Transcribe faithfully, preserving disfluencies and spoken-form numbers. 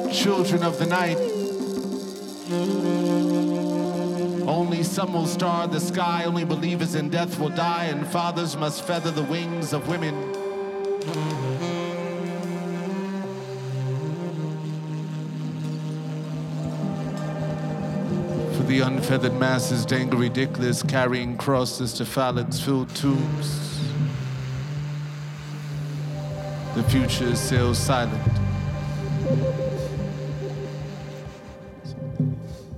Children of the night. Only some will star the sky, only believers in death will die, and fathers must feather the wings of women. For the unfeathered masses dangle ridiculous, carrying crosses to phalanx-filled tombs. The future sails silent.